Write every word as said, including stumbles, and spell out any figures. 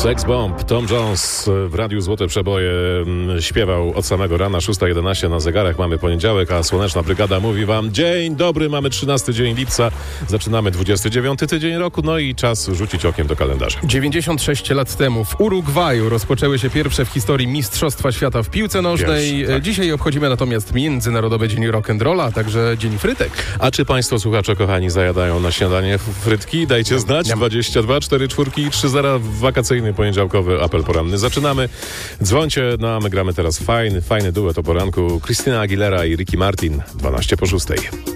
Sex Bomb, Tom Jones w Radiu Złote Przeboje śpiewał od samego rana, szósta jedenaście na zegarach, mamy poniedziałek, a Słoneczna Brygada mówi wam dzień dobry, mamy trzynasty dzień lipca, zaczynamy dwudziesty dziewiąty tydzień roku, no i czas rzucić okiem do kalendarza. dziewięćdziesiąt sześć lat temu w Urugwaju rozpoczęły się pierwsze w historii Mistrzostwa Świata w piłce nożnej. Pierwszy, tak. Dzisiaj obchodzimy natomiast Międzynarodowy Dzień Rock'n'Rolla, a także Dzień Frytek. A czy państwo słuchacze kochani zajadają na śniadanie frytki? Dajcie znać, dwadzieścia dwa cztery czwórki i trzy zera, wakacyjny poniedziałkowy apel poranny. Zaczynamy. Dzwońcie, no a my gramy teraz fajny, fajny duet o poranku. Krystyna Aguilera i Ricky Martin, dwanaście po szóstej.